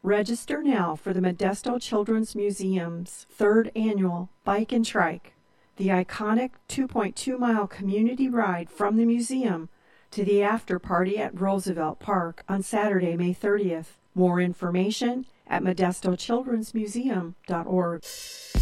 Register now for the Modesto Children's Museum's 3rd annual Bike and Trike, the iconic 2.2-mile community ride from the museum to the after party at Roosevelt Park on Saturday, May 30th. More information at modestochildrensmuseum.org.